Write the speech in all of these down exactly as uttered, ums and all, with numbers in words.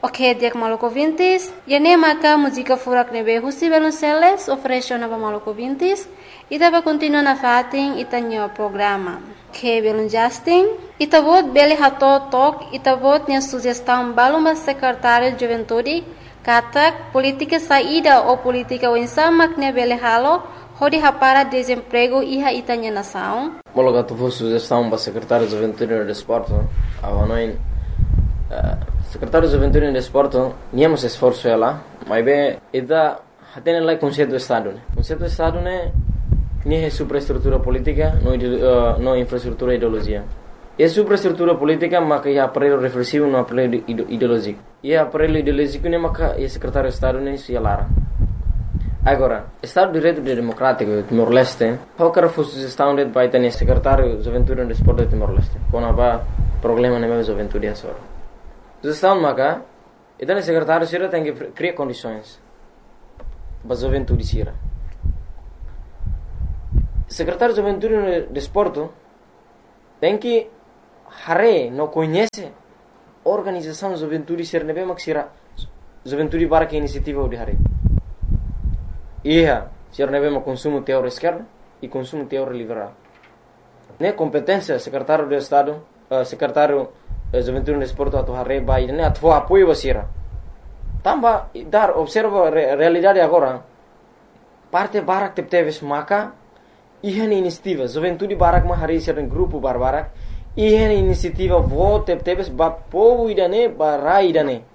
Ok, dia Maluco Vintis. E nem maca música furak nebe husi Velonceles ofereceu na Maluco Vintis. E tava continua na fatin e tanho programa. Que Velon Justin. E tavot bele hato tok e tavot nia sugestão baluma secretário de juventude katak política saída ou política wensama que bele halo hodi hapara desemprego iha itanya nação. Mologa tu sugestão para secretário de juventude e desporto. Avanoin secretário de juventude e desporto niamos esforço ela, mas bem ida hatene lá conceito do estado, né? Conceito do estado né nem é superestrutura política, não uh, não infraestrutura e ideologia. É superestrutura política, mas é aparelho reflexivo, não aparelho ideológico. E aparelho ideológico nem maca é secretário de estado nem se lara. Agora, Estado de Direito Democrático de Timor-Leste, qualquer sugestão de vai ter secretário de juventude e desporto de Timor-Leste. Quando há problema na minha juventude é só. Sugestão maca, então o secretário sira tem que criar condições para a juventude sira. Secretário de juventude e desporto tem que hare não conhece organização de juventude sira nebe mak sira juventude para que iniciativa de hare. Ia, sira nebe mak consumo teórico esquerdo e consumo teórico liberal. Ne competência secretário de estado, uh, secretário de juventude e desporto atu hare bai ne atu apoio basira. Tamba dar observa a realidade agora. Parte barak tepteves maka ihan inisiativa juventude barak ma hari sira grupo barbarak ihan inisiativa vote tepteves ba povo idane barai idane.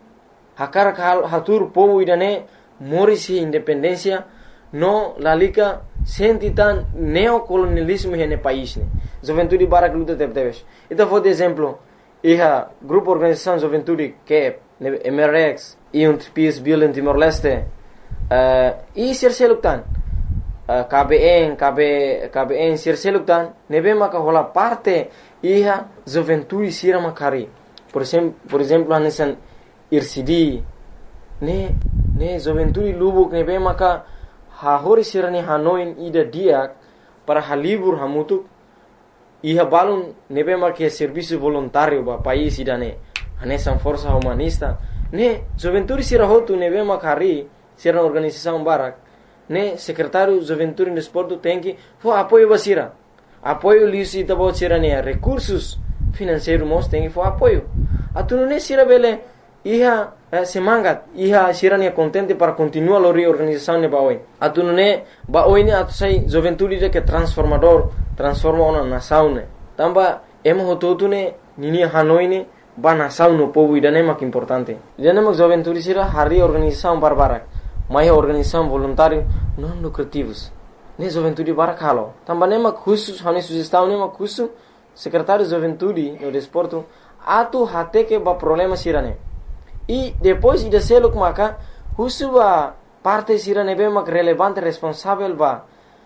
Hakar hal hatur povo idane morisi independência no lalika sentitan neocolonialismo hene país ne. Juventude barak luta tepteves. Ita for de exemplo iha grupo organização juventude que M R X e um Peace Building Timor-Leste uh, e sirseluktan uh, K B N K B K B N sirseluktan nebe maka hola parte iha juventude sira makari por exemplo por exemplo anesan I R C D ne ne juventude lubuk nebe maka ha hori sira ni hanoin ida dia para halibur hamutuk iha balun nebe maka serviço voluntário ba país idane anesan força humanista ne juventude sira hotu nebe makari sira organização barak ne secretário juventude e desporto tem que fo apoio basira apoio lisi tabo sira ne recursos financeiros mos tem que fo apoio atuno ne sira bele iha eh, semangat iha sira ne contente para continuar a reorganização ne baoi atuno ne baoi ne atu sai juventude de que transformador transforma uma nação ne tamba emo hotu ne nini hanoi ne ba nação no povo idane mak importante idane mak juventude sira hari organização barbarak mai organização voluntário não lucrativos ne juventude barak halo tamba ne mak khusus hani sugestão ne mak khusus secretário de juventude no desporto atu hate que ba problema sira ne e depois ida seluk maka khusus ba parte sira ne be mak relevante responsável ba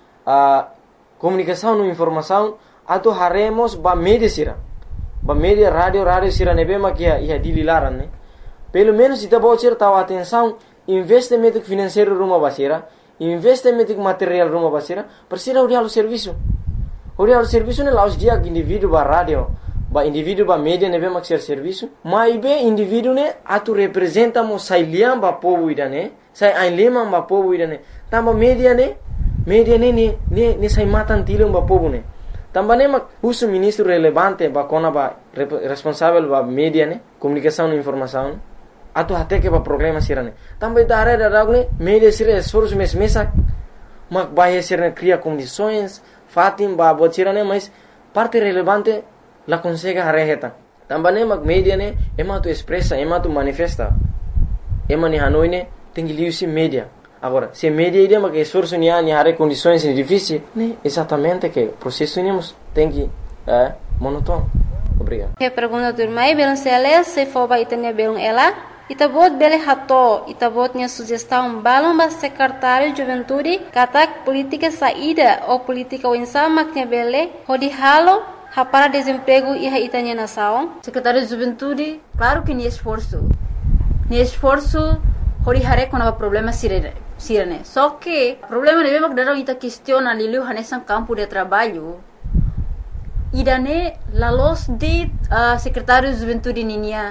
a comunicação no informação atu haremos ba media sira ba media radio radio sira nebe makia ia dililaran ne pelo menos ita bocir tahu atenção investimento financeiro rumah basira investimento material rumah basira persira uri halu serviço uri halu serviço ne laus dia indivíduo ba radio ba indivíduo ba media nebe mak ser serviço mai be indivíduo ne atu representa mo sai liam ba povo idane sai ai lema ba povo idane tamba media ne media ne ne ne, ne sai matan tilum ba povo ne também mak uso ministro relevante ba kona ba responsável ba media ne comunicação e informação atu até que ba problema sirane também da área da ragne media sira esforço mes mesa mak ba sirane cria condições fatim ba botirane mas parte relevante la consegue hareheta também mak media ne ema tu expressa ema tu manifesta ema ni hanoi ne tengi liusi media. Agora, se media ideia que esforço ni ani hare condições difíceis, né? Exatamente que o processo nemos tem que é monótono. Obrigado. Que pergunta do irmão Belon Celes se for ba itanya Belon ela, itabot bele hato, itabot nya sugestão balon ba secretário de juventude, katak política saída ou política wensama que bele, hodi halo para desemprego e itanya nação. Secretário de juventude, claro que ni esforço. Ni esforço hori hare quando problema sirene. Sirene. Só que o problema é que darão ita questiona lilu hanesan campo de trabalho. E dane la los de uh, secretário de juventude ninia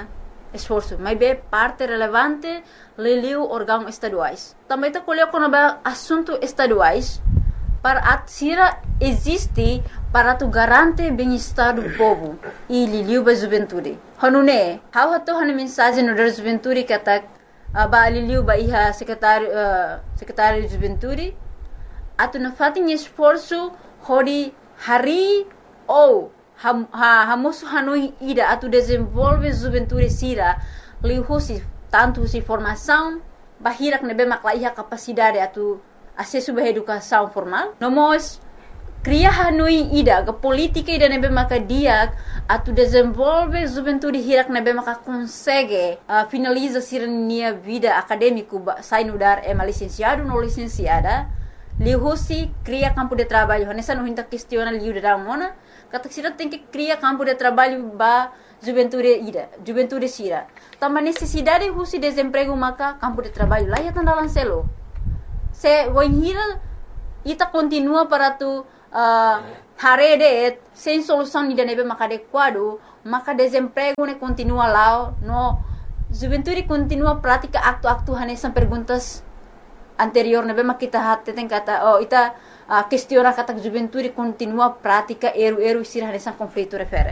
esforço, mas é parte relevante liliu órgãos estaduais. Também está colocando assuntos estaduais para a sira existe para tu garante bem-estar do povo e liliu ba juventude. Hanune, how hato hanu mensagem no da juventude que atak ba liliu ba iha secretário uh, secretário de juventude atu na fatin esforço hori hari ou ha, ha hamosu hanui ida atu desenvolve juventude sira liu husi tanto si formação bahirak nebe makla iha capacidade atu acesso à educação formal. Nomos cria hanui ida ke política ida nebe maka dia atu desenvolve juventude hirak nebe maka consegue uh, finaliza sirnia vida acadêmico sai no dar é licenciado no licenciada liu husi cria campo de trabalho nessa não hinta questiona liu de mona kata sira tem que cria campo de trabalho ba juventude ida juventude sira também necessidade husi desemprego maka campo de trabalho lá ya tanda lancelo se voinhira ita continua para tu uh, harede sem solução ida nebe maka adequado maka desemprego ne continua lá no juventude continua prática acto-acto hanesan perguntas anterior nebe maka kita hatte tem kata oh ita uh, questiona kata juventude continua prática eru-eru sira hanesan conflito refere